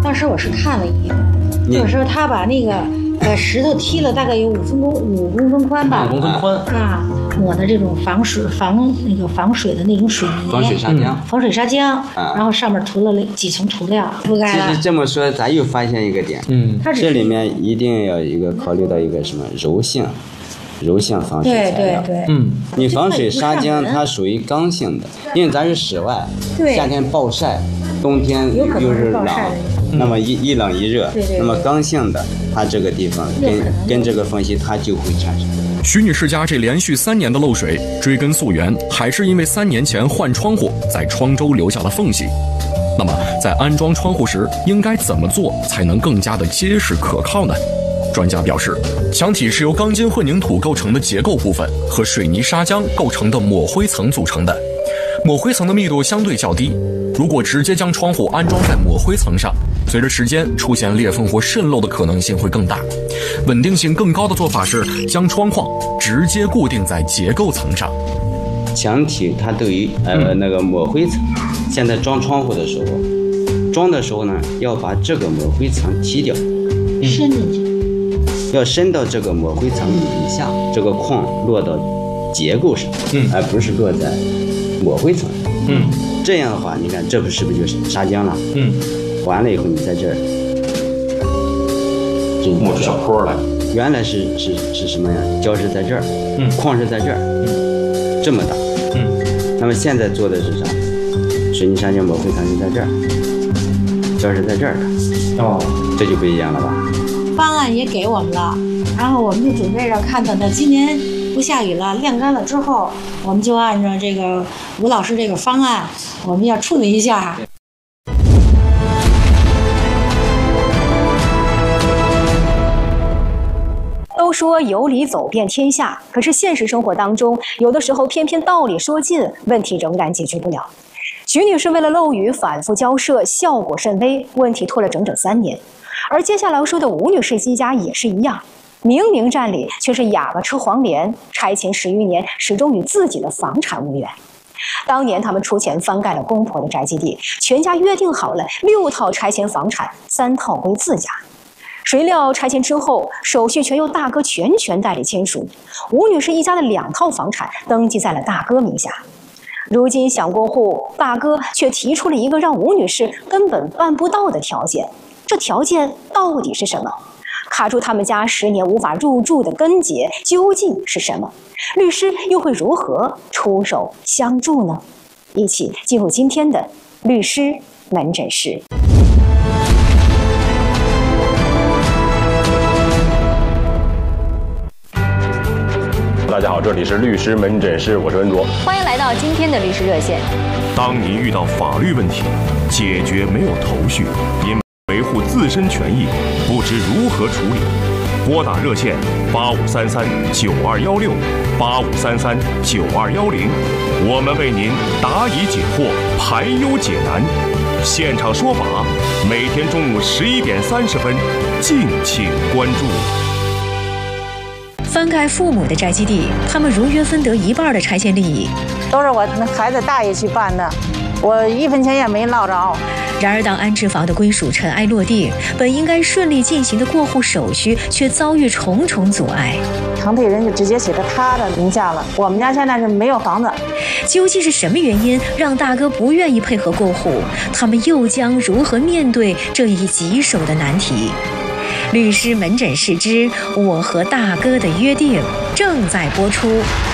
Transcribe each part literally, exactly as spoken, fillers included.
当时我是看了一眼，就是说他把那个呃石头踢了大概有五分公五公分宽吧， 五公分宽啊，抹的这种防水防那个防水的那种水泥， 防水砂浆， 防水砂浆， 啊、 然后上面涂了几层涂料，覆盖了。 其实这么说，咱又发现一个点， 嗯， 这里面一定要一个考虑到一个什么柔性。柔性防水材料， 对对对， 嗯， 你防水砂浆它属于刚性的，因为咱是室外，夏天暴晒，冬天又是冷，那么一一冷一热，那么刚性的它这个地方跟跟这个缝隙它就会产生。 徐女士家这连续三年的漏水，追根溯源，还是因为三年前换窗户在窗周留下了缝隙。那么在安装窗户时，应该怎么做才能更加的结实可靠呢？专家表示，墙体是由钢筋混凝土构成的结构部分和水泥砂浆构成的抹灰层组成的。抹灰层的密度相对较低，如果直接将窗户安装在抹灰层上，随着时间出现裂缝或渗漏的可能性会更大。稳定性更高的做法是将窗框直接固定在结构层上。 墙体它对于呃那个抹灰层，现在装窗户的时候，装的时候呢，要把这个抹灰层踢掉， 伸进去。 要伸到这个抹灰层以下，这个框落到结构上， 嗯， 而不是落在抹灰层上， 嗯， 这样的话，你看这不是不是就是砂浆了， 嗯， 完了以后你在这儿就抹出小坡来， 原来是是是什么呀？胶是在这儿， 嗯， 框是在这儿， 嗯， 这么大， 嗯， 那么现在做的是啥？水泥砂浆抹灰层是在这儿，胶是在这儿的， 哦， 这就不一样了吧？ 方案也给我们了，然后我们就准备着看等到今年不下雨了，晾干了之后，我们就按照这个吴老师这个方案，我们要处理一下。 都说有理走遍天下，可是现实生活当中，有的时候偏偏道理说尽，问题仍然解决不了。徐女士为了漏雨反复交涉，效果甚微，问题拖了整整三年。而接下来要说的吴女士一家也是一样，明明占理，却是哑巴吃黄连，拆迁十余年，始终与自己的房产无缘。当年他们出钱翻盖了公婆的宅基地，全家约定好了六套拆迁房产，三套归自家。谁料拆迁之后，手续全由大哥全权代理签署，吴女士一家的两套房产登记在了大哥名下。如今想过户，大哥却提出了一个让吴女士根本办不到的条件。这条件到底是什么？卡住他们家十年无法入住的根结究竟是什么？律师又会如何出手相助呢？一起进入今天的律师门诊室。 大家好，这里是律师门诊室，我是文卓， 欢迎来到今天的律师热线。 当您遇到法律问题，解决没有头绪，因维护自身权益不知如何处理，拨打热线八五三三九二幺六八五三三九二幺零，我们为您答疑解惑，排忧解难，现场说法，每天中午十一点三十分，敬请关注。 翻盖父母的宅基地，他们如约分得一半的拆迁利益， 都是我孩子大爷去办的，我一分钱也没捞着。 然而，当安置房的归属尘埃落定，本应该顺利进行的过户手续，却遭遇重重阻碍。 承兑人就直接写到他的名下了，我们家现在是没有房子。 究竟是什么原因让大哥不愿意配合过户？他们又将如何面对这一棘手的难题？律师门诊室之我和大哥的约定正在播出。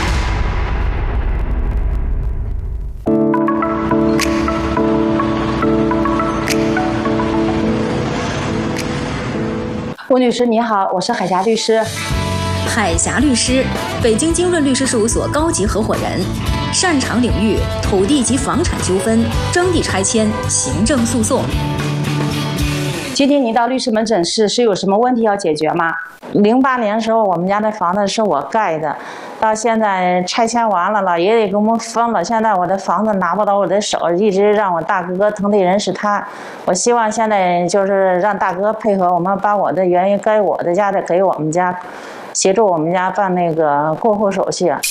吴女士你好，我是海霞律师。 海霞律师，北京京润律师事务所高级合伙人，擅长领域土地及房产纠纷、征地拆迁、行政诉讼。 今天您到律师门诊室是有什么问题要解决吗？零八年的时候，我们家的房子是我盖的，到现在拆迁完了，老爷爷给我们分了，现在我的房子拿不到我的手，一直让我大哥承兑人是他。我希望现在就是让大哥配合我们，把我的原因该我的家的给我们家，协助我们家办那个过户手续。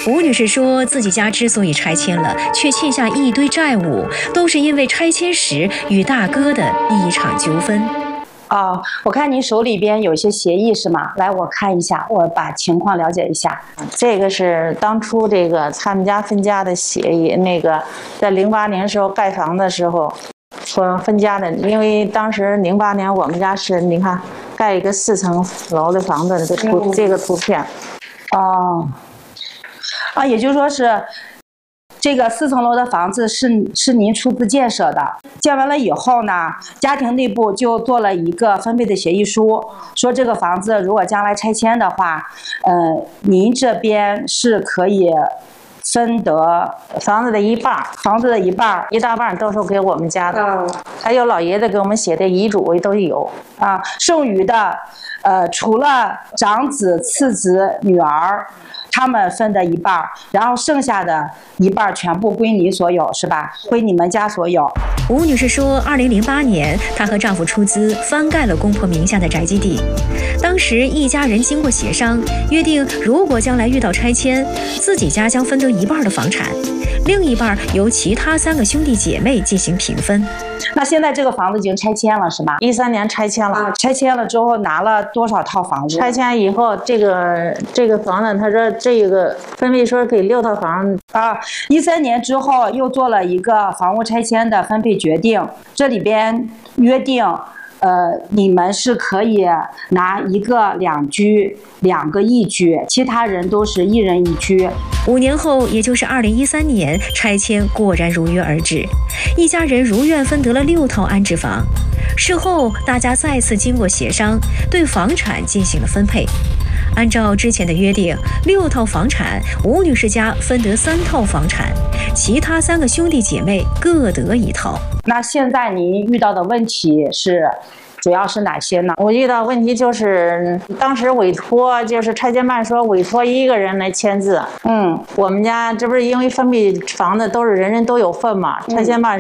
吴女士说自己家之所以拆迁了，却欠下一堆债务，都是因为拆迁时与大哥的一场纠纷。 哦，我看您手里边有一些协议是吗？来，我看一下，我把情况了解一下。这个是当初这个他们家分家的协议，那个在零八年时候盖房的时候说分家的，因为当时零八年我们家是你看盖一个四层楼的房子的图、嗯、这个图片。哦，啊，也就是说是。这个四层楼的房子是是您出资建设的，建完了以后呢，家庭内部就做了一个分配的协议书，说这个房子如果将来拆迁的话，呃，您这边是可以分得房子的一半，房子的一半，一大半都是给我们家的，嗯、还有老爷子给我们写的遗嘱都有啊，剩余的，呃，除了长子、次子、女儿。他们分的一半，然后剩下的一半全部归你所有，是吧？归你们家所有。 吴女士说，二零零八年，她和丈夫出资翻盖了公婆名下的宅基地。当时一家人经过协商，约定如果将来遇到拆迁，自己家将分得一半的房产，另一半由其他三个兄弟姐妹进行平分。 那现在这个房子已经拆迁了，是吧？一三年拆迁了，啊、拆迁了之后拿了多少套房子？拆迁以后，这个这个房子，他说这个分配说给六套房啊。一三年之后又做了一个房屋拆迁的分配决定，这里边约定。呃，你们是可以拿一个两居，两个一居，其他人都是一人一居。 五年后，也就是二零一三年，拆迁果然如约而至，一家人如愿分得了六套安置房。事后，大家再次经过协商，对房产进行了分配。按照之前的约定，六套房产，吴女士家分得三套房产，其他三个兄弟姐妹各得一套。 那现在您遇到的问题是，主要是哪些呢？我遇到问题就是当时委托，就是拆迁办说委托一个人来签字。嗯，我们家这不是因为分配房子都是人人都有份嘛，拆迁办